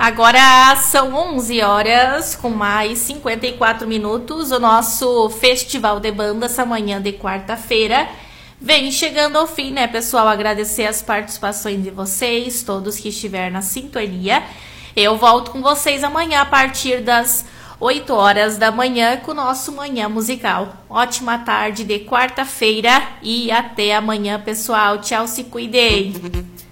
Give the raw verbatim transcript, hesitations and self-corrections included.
Agora são onze horas com mais cinquenta e quatro minutos. O nosso Festival de Banda essa manhã de quarta-feira vem chegando ao fim, né, pessoal? Agradecer as participações de vocês, todos que estiveram na sintonia. Eu volto com vocês amanhã a partir das oito horas da manhã com o nosso Manhã Musical. Ótima tarde de quarta-feira e até amanhã, pessoal. Tchau, se cuidem.